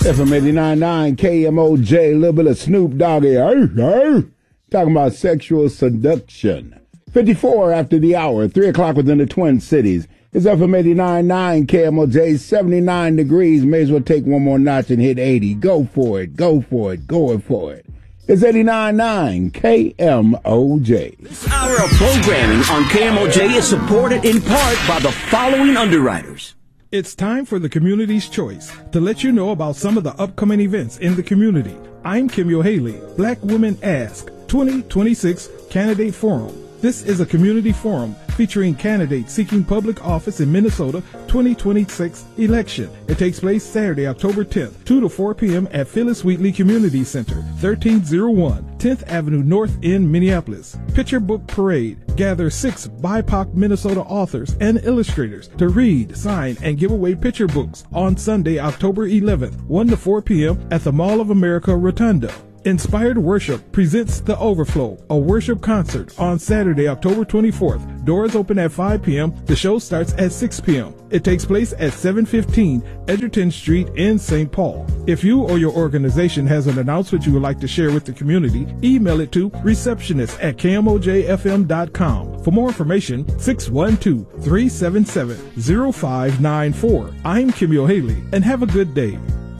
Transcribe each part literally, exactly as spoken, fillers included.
F M eighty-nine point nine K M O J, a little bit of Snoop Doggy. Arr, arr, talking about sexual seduction. fifty-four after the hour, three o'clock within the Twin Cities. It's F M eighty-nine point nine K M O J, seventy-nine degrees. May as well take one more notch and hit eighty. Go for it, go for it, going for it. It's eighty-nine point nine K M O J. This hour of programming on K M O J is supported in part by the following underwriters. It's time for the Community's Choice to let you know about some of the upcoming events in the community. I'm Kimyo Haley, Black Women Ask twenty twenty-six Candidate Forum. This is a community forum featuring candidates seeking public office in Minnesota twenty twenty-six election. It takes place Saturday, October tenth, two to four p.m. at Phyllis Wheatley Community Center, thirteen oh one tenth Avenue North in Minneapolis. Picture Book Parade. Gather six B I P O C Minnesota authors and illustrators to read, sign, and give away picture books on Sunday, October eleventh, one to four p.m. at the Mall of America Rotunda. Inspired Worship presents The Overflow, a worship concert on Saturday, October twenty-fourth. Doors open at five p.m. The show starts at six p.m. It takes place at seven fifteen Edgerton Street in Saint Paul. If you or your organization has an announcement you would like to share with the community, email it to receptionist at k m o j f m dot com. For more information, six one two, three seven seven, zero five nine four. I'm Kimyo Haley, and have a good day.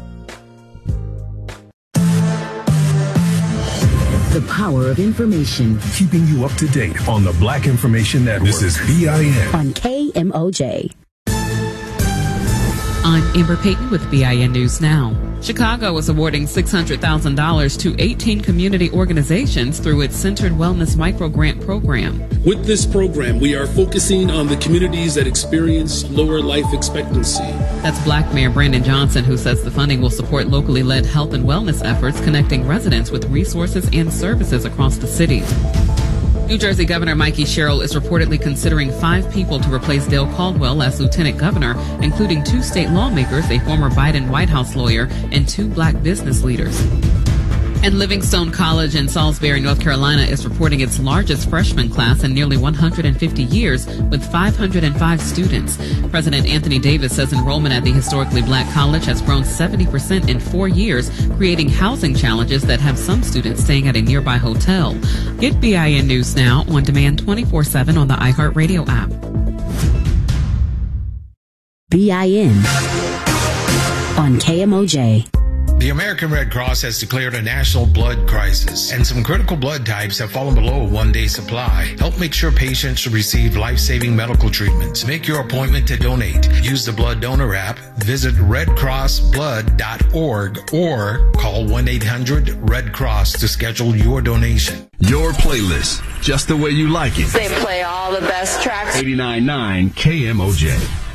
The power of information. Keeping you up to date on the Black Information Network. This is B I N. On K M O J. I'm Amber Payton with B I N News Now. Chicago is awarding six hundred thousand dollars to eighteen community organizations through its Centered Wellness Microgrant Program. With this program, we are focusing on the communities that experience lower life expectancy. That's Black Mayor Brandon Johnson, who says the funding will support locally led health and wellness efforts connecting residents with resources and services across the city. New Jersey Governor Mikey Sherrill is reportedly considering five people to replace Dale Caldwell as lieutenant governor, including two state lawmakers, a former Biden White House lawyer, and two black business leaders. And Livingstone College in Salisbury, North Carolina is reporting its largest freshman class in nearly one hundred fifty years with five hundred five students. President Anthony Davis says enrollment at the historically black college has grown seventy percent in four years, creating housing challenges that have some students staying at a nearby hotel. Get B I N News Now on demand twenty-four seven on the iHeartRadio app. B I N on K M O J. The American Red Cross has declared a national blood crisis, and some critical blood types have fallen below a one-day supply. Help make sure patients receive life-saving medical treatments. Make your appointment to donate. Use the Blood Donor app, visit red cross blood dot org, or call one eight hundred red cross to schedule your donation. Your playlist, just the way you like it. They play all the best tracks. eighty-nine point nine K M O J.